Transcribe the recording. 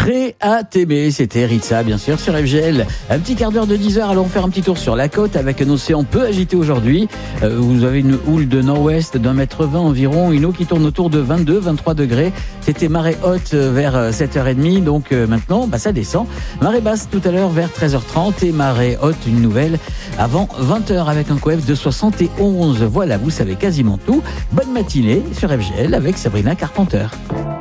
Prêt à t'aimer, c'était Ritza, bien sûr, sur FGL. Un petit quart d'heure de 10h, allons faire un petit tour sur la côte avec un océan peu agité aujourd'hui. Vous avez une houle de nord-ouest d'1,20 m environ, une eau qui tourne autour de 22-23 degrés. C'était marée haute vers 7h30, donc maintenant, ça descend. Marée basse tout à l'heure vers 13h30 et marée haute, une nouvelle, avant 20h avec un coef de 71. Voilà, vous savez quasiment tout. Bonne matinée sur FGL avec Sabrina Carpenter.